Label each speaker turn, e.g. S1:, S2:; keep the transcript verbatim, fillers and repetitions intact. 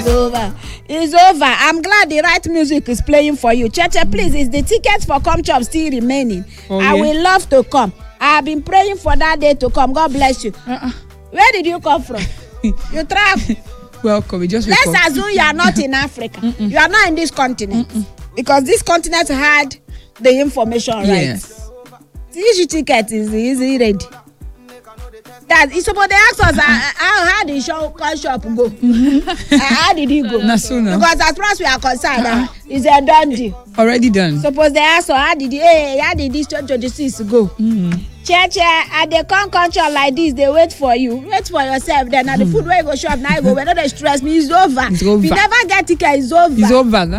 S1: It's over. It's over. I'm glad the right music is playing for you. Cheche, please, is the tickets for Come Chop still remaining?
S2: Oh,
S1: I
S2: yeah?
S1: will love to come. I have been praying for that day to come. God bless you.
S2: Uh-uh.
S1: Where did you come from? You travel.
S2: Welcome. We just
S1: Let's
S2: welcome.
S1: assume you are not in Africa. You are not in this continent. Mm-mm. Because this continent had the information right.
S2: Yes.
S1: This ticket is easy ready. That is supposed to ask us how, how did show shop go? Mm-hmm. uh, how did he go?
S2: Not so now.
S1: Because as far as we are concerned,
S2: Uh-uh.
S1: uh, it's a done deal.
S2: Already done.
S1: Suppose they ask us how did he, hey, how did this twenty-six go?
S2: Mm-hmm.
S1: Che che, and they come control like this, they wait for you. Wait for yourself. Then, and the food where you go shop now, you go. When they stress me, it's over.
S2: It's over.
S1: If you never get ticket, it's over.
S2: It's over.